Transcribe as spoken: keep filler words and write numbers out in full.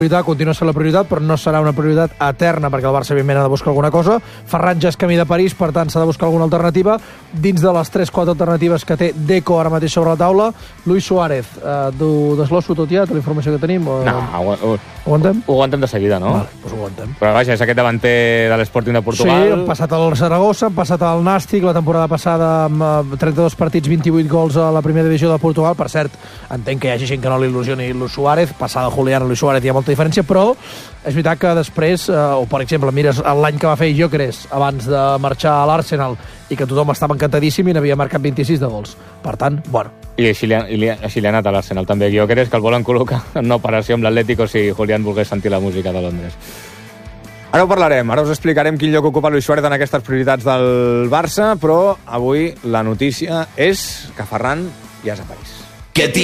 continua sent la prioritat, però no serà una prioritat eterna, perquè el Barça evidentment ha de buscar alguna cosa. Ferran ja és camí de París, per tant s'ha de buscar alguna alternativa. Dins de les tres quatre alternatives que té Deco ara mateix sobre la taula, Luis Suárez, eh, du desglosso tot ja, tota la informació que tenim? O... No, ho, ho, ho aguantem? Ho aguantem de seguida, no? Vale, doncs ho aguantem. Però vaja, és aquest davanter de l'Sporting de Portugal. Sí, han passat al Saragossa, han passat al Nàstic, la temporada passada amb trenta-dos partits, vint-i-vuit gols a la primera divisió de Portugal. Per cert, entenc que hi hagi gent que no l'il·lusioni Luis Suárez, passada Julián a Luis Suárez hi ha molta diferència, però és veritat que després, eh, o per exemple, mires l'any que va fer Gyökeres abans de marxar a l'Arsenal i que tothom estava encantadíssim i n'havia marcat vint-i-sis de gols. Per tant, bueno. I així li ha, i li ha, així li ha anat a l'Arsenal també. Gyökeres, que el volen col·locar en una operació amb l'Atlético si Julián volgués sentir la música de Londres. Ara ho parlarem, ara us explicarem quin lloc ocupa Luis Suárez en aquestes prioritats del Barça, però avui la notícia és que Ferran ja és a París.